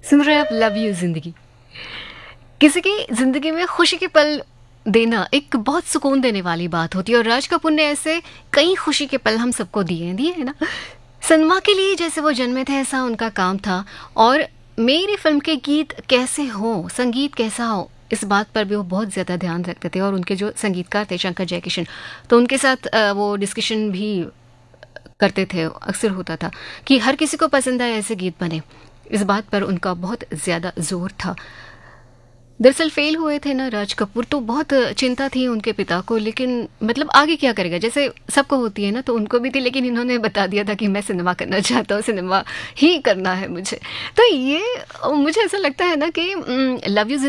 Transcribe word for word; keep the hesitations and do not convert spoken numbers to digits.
सुन रहे हैं आप लव यू जिंदगी। किसी की जिंदगी में खुशी के पल देना एक बहुत सुकून देने वाली बात होती है और राज कपूर ने ऐसे कई खुशी के पल हम सबको दिए दिए है ना। सनमा के लिए जैसे वो जन्मे थे ऐसा उनका काम था। और मेरी फिल्म के गीत कैसे हो, संगीत कैसा हो, इस बात पर भी वो बहुत ज़्यादा ध्यान रखते थे। और उनके जो संगीतकार थे शंकर जयकिशन, तो उनके साथ अ, वो डिस्कशन भी करते थे। अक्सर होता था कि हर किसी को पसंद आए ऐसे गीत बने, इस बात पर उनका बहुत ज़्यादा जोर था। दरअसल फेल हुए थे ना राज कपूर, तो बहुत चिंता थी उनके पिता को, लेकिन मतलब आगे क्या करेगा, जैसे सबको होती है ना, तो उनको भी थी। लेकिन इन्होंने बता दिया था कि मैं सिनेमा करना चाहता हूँ, सिनेमा ही करना है मुझे। तो ये मुझे ऐसा लगता है ना कि लव यू